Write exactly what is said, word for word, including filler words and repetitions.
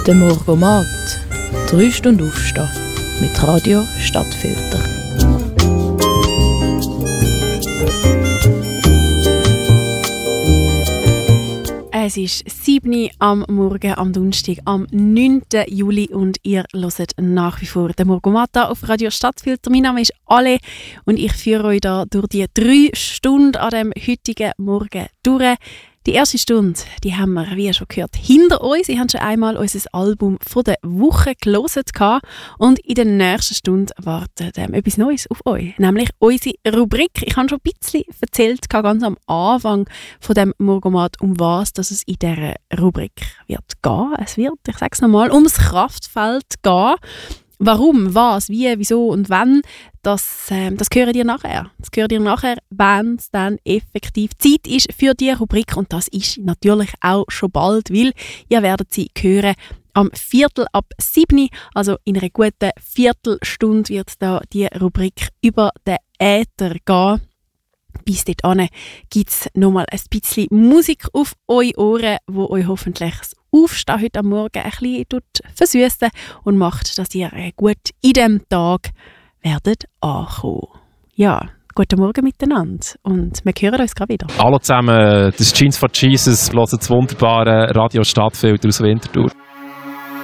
Der Morgomat. Drei Stunden aufstehen. Mit Radio Stadtfilter. Es ist sieben Uhr am Morgen, am Donnerstag, am neunten Juli und ihr hört nach wie vor den Morgomat auf Radio Stadtfilter. Mein Name ist Ale und ich führe euch da durch die drei Stunden an dem heutigen Morgen durch. Die erste Stunde, die haben wir, wie ihr schon gehört, hinter uns. Sie haben schon einmal unser Album von der Woche gehört und in der nächsten Stunde wartet ähm, etwas Neues auf euch, nämlich unsere Rubrik. Ich habe schon ein bisschen erzählt, ganz am Anfang von dem Morgomat, um was dass es in dieser Rubrik wird gehen. Es wird, ich sage es nochmal, ums Kraftfeld gehen. Warum, was, wie, wieso und wann, das, ähm, das hören ihr nachher. Das hören ihr nachher, wenn es dann effektiv Zeit ist für diese Rubrik. Und das ist natürlich auch schon bald, weil ihr werdet sie hören am Viertel ab sieben. Also in einer guten Viertelstunde wird da die Rubrik über den Äther gehen. Bis dahin gibt es nochmal ein bisschen Musik auf eure Ohren, die euch hoffentlich das Aufstehen heute am Morgen ein bisschen versüssen und macht, dass ihr gut in diesem Tag werdet ankommen. Ja, guten Morgen miteinander und wir hören uns gerade wieder. Hallo zusammen, das ist Jeans for Jesus, hören das wunderbare Radio Stadtfilter aus Winterthur.